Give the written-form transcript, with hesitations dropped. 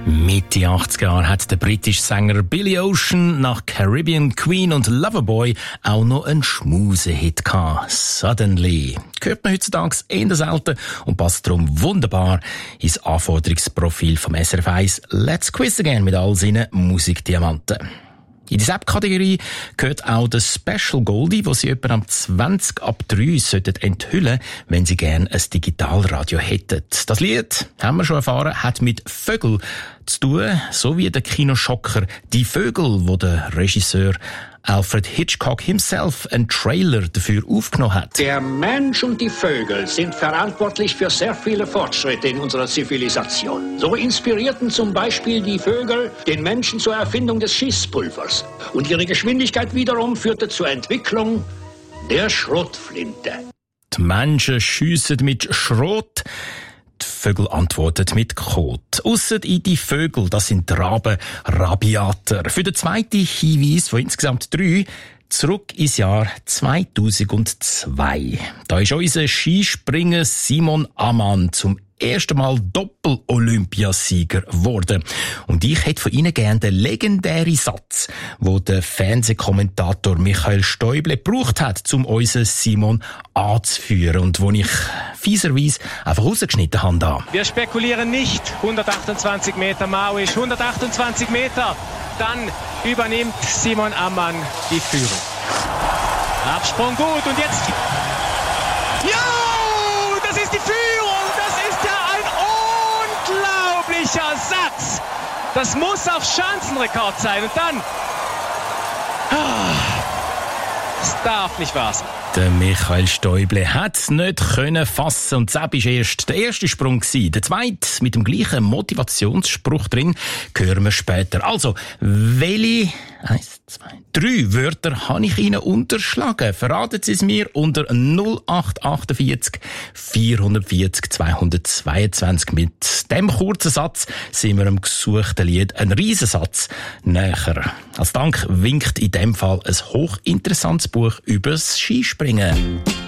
Mitte 80er Jahre hat der britische Sänger Billy Ocean nach Caribbean Queen und Loverboy auch noch einen Schmusehit gehabt. Suddenly. Hört man heutzutage eher selten und passt darum wunderbar ins Anforderungsprofil vom SRF 1 Let's Quiz Again mit all seinen Musikdiamanten. In die Sepp-Kategorie gehört auch der Special Goldie, wo Sie etwa am 20 ab 3 sollten enthüllen, wenn Sie gerne ein Digitalradio hätten. Das Lied, haben wir schon erfahren, hat mit Vögel zu tun, so wie der Kinoschocker Die Vögel, wo der Regisseur Alfred Hitchcock himself einen Trailer dafür aufgenommen hat. Der Mensch und die Vögel sind verantwortlich für sehr viele Fortschritte in unserer Zivilisation. So inspirierten zum Beispiel die Vögel den Menschen zur Erfindung des Schießpulvers. Und ihre Geschwindigkeit wiederum führte zur Entwicklung der Schrotflinte. Die Menschen schiessen mit Schrot. Die Vögel antworten mit Kot. Ausser in die Vögel, das sind Raben, Rabiater. Für den zweiten Hinweis von insgesamt 3 zurück ins Jahr 2002. Da ist unser Skispringer Simon Ammann zum ersten Mal Doppel-Olympiasieger geworden. Und ich hätte von Ihnen gerne den legendären Satz, den der Fernsehkommentator Michael Stäuble gebraucht hat, um unseren Simon anzuführen und wo ich fieserweise einfach rausgeschnitten habe. Da. Wir spekulieren nicht. 128 Meter Mau ist 128 Meter. Dann übernimmt Simon Ammann die Führung. Absprung gut und jetzt... Ja, das ist die Führung! Satz. Das muss auf Schanzenrekord sein. Und dann... Es darf nicht wahr sein. Der Michael Stäuble hat es nicht fassen und das war erst der erste Sprung gewesen. Der zweite mit dem gleichen Motivationsspruch drin hören wir später. Also, welche 1, 2, 3 Wörter habe ich Ihnen unterschlagen? Verraten Sie es mir unter 0848 440 222. Mit dem kurzen Satz sind wir am gesuchten Lied ein Riesensatz näher. Als Dank winkt in dem Fall ein hochinteressantes Buch übers Skispringen.